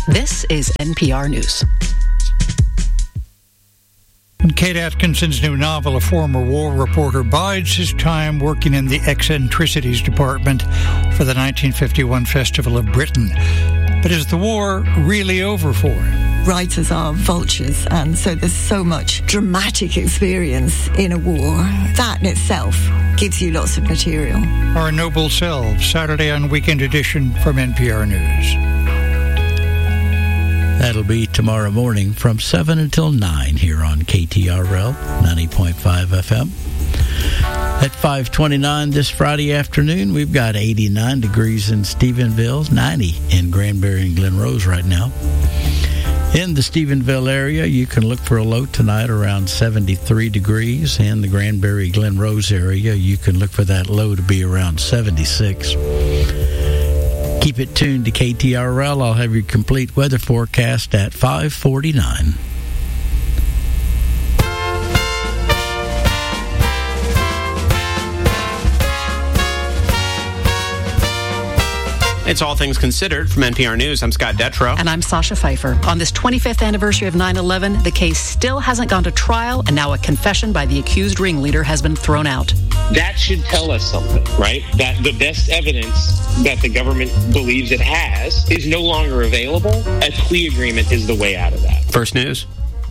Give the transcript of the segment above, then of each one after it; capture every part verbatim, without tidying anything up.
This is N P R News. Kate Atkinson's new novel, a former war reporter, bides his time working in the eccentricities department for the nineteen fifty-one Festival of Britain. But is the war really over for him? Writers are vultures, and so there's so much dramatic experience in a war. That in itself gives you lots of material. Our Noble Selves, Saturday on Weekend Edition from N P R News. That'll be tomorrow morning from seven until nine here on K T R L ninety point five F M. At five twenty-nine this Friday afternoon, we've got eighty-nine degrees in Stephenville, ninety in Granbury and Glen Rose right now. In the Stephenville area, you can look for a low tonight around seventy-three degrees. In the Granbury Glen Rose area, you can look for that low to be around seventy-six. Keep it tuned to K T R L. I'll have your complete weather forecast at five forty-nine. It's All Things Considered from N P R News. I'm Scott Detrow. And I'm Sasha Pfeiffer. On this twenty-fifth anniversary of nine eleven, the case still hasn't gone to trial, and now a confession by the accused ringleader has been thrown out. That should tell us something, right? That the best evidence that the government believes it has is no longer available. A plea agreement is the way out of that. First News.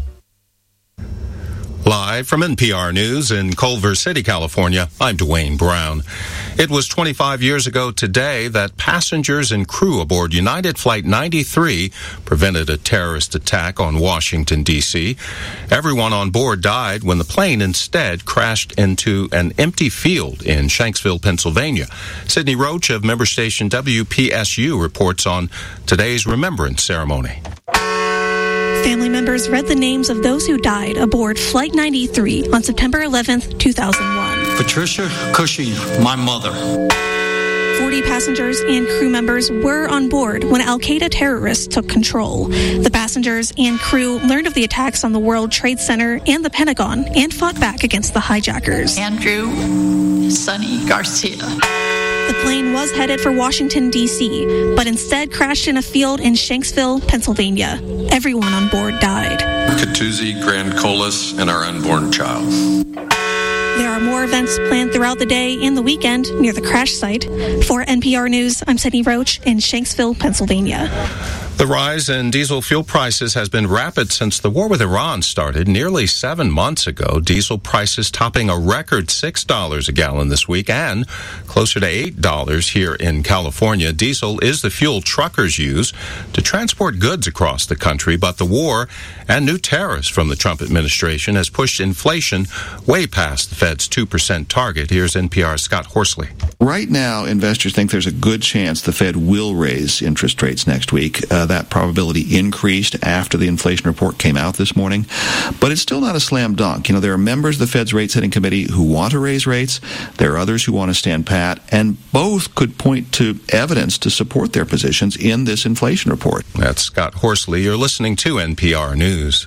Live from N P R News in Culver City, California, I'm Dwayne Brown. It was twenty-five years ago today that passengers and crew aboard United Flight ninety-three prevented a terrorist attack on Washington, D C Everyone on board died when the plane instead crashed into an empty field in Shanksville, Pennsylvania. Sydney Roach of member station W P S U reports on today's remembrance ceremony. Family members read the names of those who died aboard Flight ninety-three on September eleventh, two thousand one. Patricia Cushing, my mother. forty passengers and crew members were on board when Al-Qaeda terrorists took control. The passengers and crew learned of the attacks on the World Trade Center and the Pentagon and fought back against the hijackers. Andrew Sonny Garcia. The plane was headed for Washington, D C, but instead crashed in a field in Shanksville, Pennsylvania. Everyone on board died. Katuzi Grand Colas and our unborn child. There are more events planned throughout the day and the weekend near the crash site. For N P R News, I'm Sydney Roach in Shanksville, Pennsylvania. The rise in diesel fuel prices has been rapid since the war with Iran started nearly seven months ago. Diesel prices topping a record six dollars a gallon this week and closer to eight dollars here in California. Diesel is the fuel truckers use to transport goods across the country, but the war and new tariffs from the Trump administration has pushed inflation way past the Fed's two percent target. Here's N P R's Scott Horsley. Right now, investors think there's a good chance the Fed will raise interest rates next week. Uh, that probability increased after the inflation report came out this morning, but it's still not a slam dunk. You know, there are members of the Fed's rate-setting committee who want to raise rates. There are others who want to stand pat, and both could point to evidence to support their positions in this inflation report. That's Scott Horsley. You're listening to N P R News.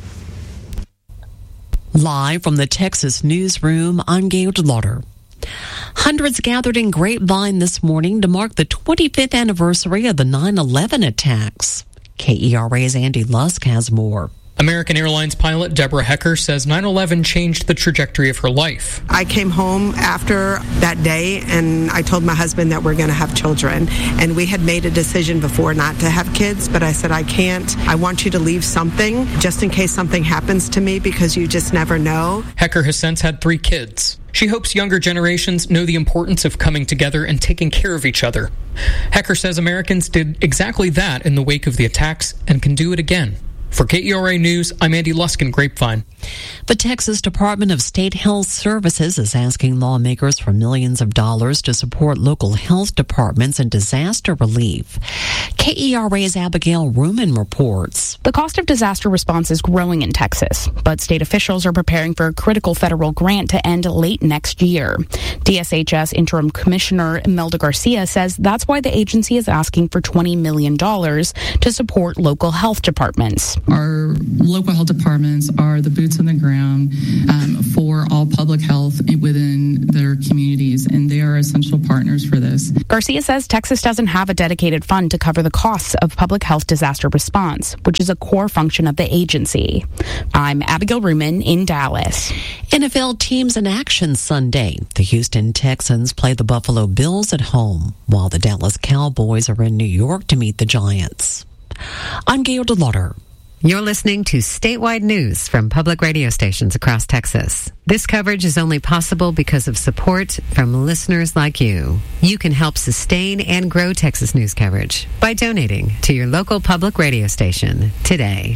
Live from the Texas newsroom, I'm Gail DeLauder. Hundreds gathered in Grapevine this morning to mark the twenty-fifth anniversary of the nine eleven attacks. K E R A's Andy Lusk has more. American Airlines pilot Deborah Hecker says nine eleven changed the trajectory of her life. I came home after that day and I told my husband that we're going to have children. And we had made a decision before not to have kids, but I said, I can't. I want you to leave something just in case something happens to me because you just never know. Hecker has since had three kids. She hopes younger generations know the importance of coming together and taking care of each other. Hecker says Americans did exactly that in the wake of the attacks and can do it again. For K E R A News, I'm Andy Lusk in Grapevine. The Texas Department of State Health Services is asking lawmakers for millions of dollars to support local health departments in disaster relief. K E R A's Abigail Ruman reports. The cost of disaster response is growing in Texas, but state officials are preparing for a critical federal grant to end late next year. D S H S Interim Commissioner Imelda Garcia says that's why the agency is asking for twenty million dollars to support local health departments. Our local health departments are the boots on the ground um, for all public health within in their communities, and they are essential partners for this. Garcia says Texas doesn't have a dedicated fund to cover the costs of public health disaster response, which is a core function of the agency. I'm Abigail Ruman in Dallas. N F L teams in action Sunday. The Houston Texans play the Buffalo Bills at home, while the Dallas Cowboys are in New York to meet the Giants. I'm Gail DeLauder. You're listening to statewide news from public radio stations across Texas. This coverage is only possible because of support from listeners like you. You can help sustain and grow Texas news coverage by donating to your local public radio station today.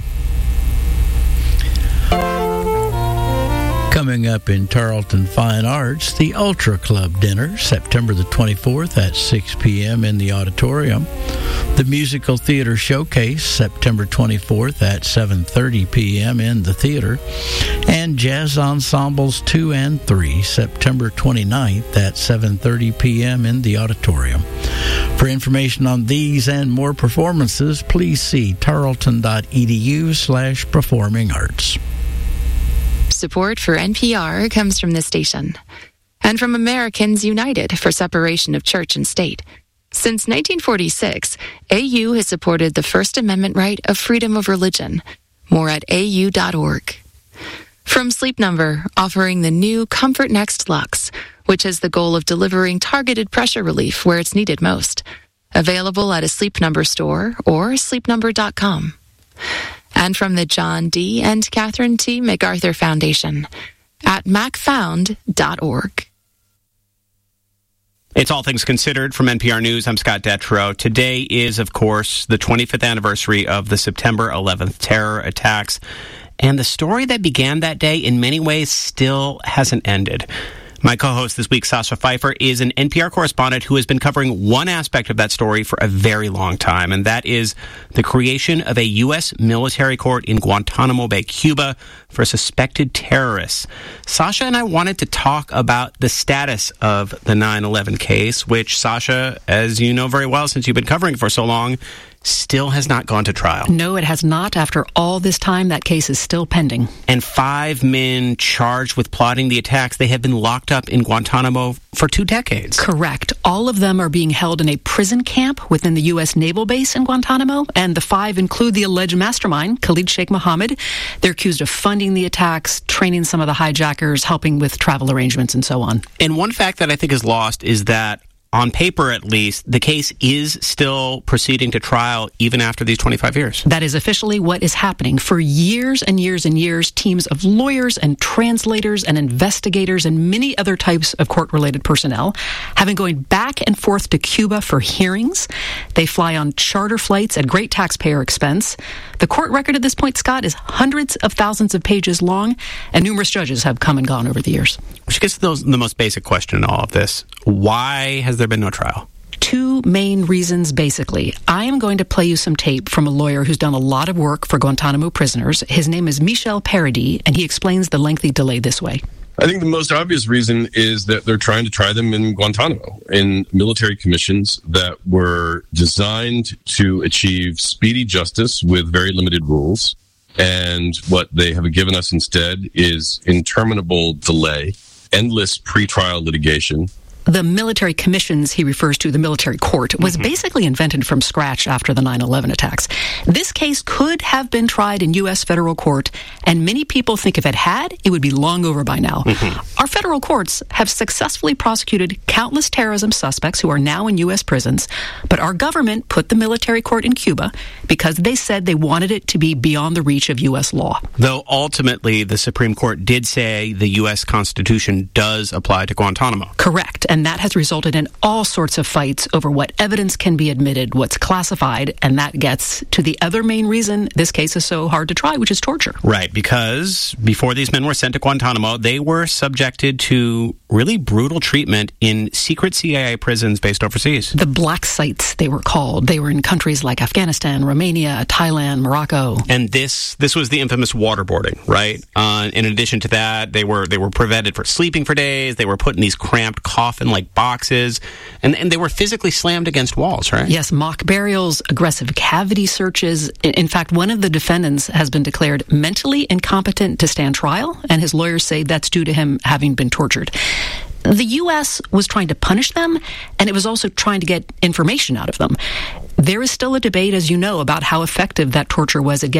Coming up in Tarleton Fine Arts, the Ultra Club Dinner, September the twenty-fourth at six p.m. in the auditorium. The Musical Theater Showcase, September twenty-fourth at seven thirty p.m. in the theater. And Jazz Ensembles two and three, September twenty-ninth at seven thirty p.m. in the auditorium. For information on these and more performances, please see tarleton.edu slash performing arts. Support for N P R comes from this station and from Americans United for Separation of Church and State. Since nineteen forty-six, A U has supported the First Amendment right of freedom of religion. More at A U dot org. From Sleep Number, offering the new Comfort Next Luxe, which has the goal of delivering targeted pressure relief where it's needed most. Available at a Sleep Number store or sleep number dot com. And from the John D. and Catherine T. MacArthur Foundation at mac found dot org. It's All Things Considered from N P R News. I'm Scott Detrow. Today is, of course, the twenty-fifth anniversary of the September eleventh terror attacks. And the story that began that day in many ways still hasn't ended. My co-host this week, Sasha Pfeiffer, is an N P R correspondent who has been covering one aspect of that story for a very long time, and that is the creation of a U S military court in Guantanamo Bay, Cuba, for suspected terrorists. Sasha and I wanted to talk about the status of the nine eleven case, which, Sasha, as you know very well since you've been covering it for so long, still has not gone to trial. No, it has not. After all this time, that case is still pending. And five men charged with plotting the attacks, they have been locked up in Guantanamo for two decades. Correct. All of them are being held in a prison camp within the U S naval base in Guantanamo, and the five include the alleged mastermind, Khalid Sheikh Mohammed. They're accused of funding the attacks, training some of the hijackers, helping with travel arrangements, and so on. And one fact that I think is lost is that on paper, at least, the case is still proceeding to trial even after these twenty-five years. That is officially what is happening. For years and years and years, teams of lawyers and translators and investigators and many other types of court-related personnel have been going back and forth to Cuba for hearings. They fly on charter flights at great taxpayer expense. The court record at this point, Scott, is hundreds of thousands of pages long, and numerous judges have come and gone over the years. Which gets to those, the most basic question in all of this. Why has there been no trial? Two main reasons, basically. I am going to play you some tape from a lawyer who's done a lot of work for Guantanamo prisoners. His name is Michel Paradis, and he explains the lengthy delay this way. I think the most obvious reason is that they're trying to try them in Guantanamo, in military commissions that were designed to achieve speedy justice with very limited rules. And what they have given us instead is interminable delay, endless pretrial litigation. The military commissions he refers to, the military court, was mm-hmm. basically invented from scratch after the nine eleven attacks. This case could have been tried in U S federal court, and many people think if it had, it would be long over by now. Mm-hmm. Our federal courts have successfully prosecuted countless terrorism suspects who are now in U S prisons, but our government put the military court in Cuba because they said they wanted it to be beyond the reach of U S law. Though ultimately, the Supreme Court did say the U S Constitution does apply to Guantanamo. Correct. And that has resulted in all sorts of fights over what evidence can be admitted, what's classified, and that gets to the other main reason this case is so hard to try, which is torture. Right, because before these men were sent to Guantanamo, they were subjected to really brutal treatment in secret C I A prisons based overseas. The black sites, they were called. They were in countries like Afghanistan, Romania, Thailand, Morocco. And this this was the infamous waterboarding, right? Uh, in addition to that, they were they were prevented for sleeping for days. They were put in these cramped coffin-like boxes, and, and they were physically slammed against walls, right? Yes, mock burials, aggressive cavity searches. In, in fact, one of the defendants has been declared mentally incompetent to stand trial, and his lawyers say that's due to him having been tortured. The U S was trying to punish them, and it was also trying to get information out of them. There is still a debate, as you know, about how effective that torture was at getting